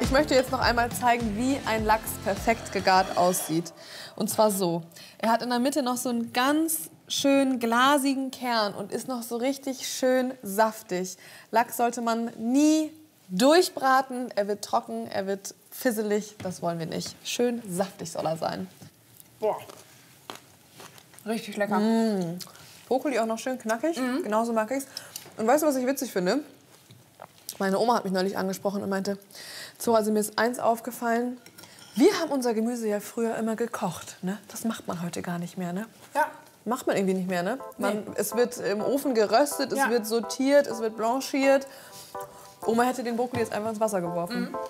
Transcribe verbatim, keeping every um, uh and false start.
ich möchte jetzt noch einmal zeigen, wie ein Lachs perfekt gegart aussieht. Und zwar so. Er hat in der Mitte noch so einen ganz schön glasigen Kern und ist noch so richtig schön saftig. Lachs sollte man nie durchbraten. Er wird trocken, er wird fisselig. Das wollen wir nicht. Schön saftig soll er sein. Boah. Richtig lecker. Mmh. Brokkoli auch noch schön knackig. Mhm. Genauso mag ich's. Und weißt du, was ich witzig finde? Meine Oma hat mich neulich angesprochen und meinte, Zora, also mir ist eins aufgefallen. Wir haben unser Gemüse ja früher immer gekocht. Ne? Das macht man heute gar nicht mehr. Ne? Ja. Macht man irgendwie nicht mehr, ne? Man, Nee. Es wird im Ofen geröstet, es Ja. wird sortiert, es wird blanchiert. Oma hätte den Brokkoli jetzt einfach ins Wasser geworfen. Mhm.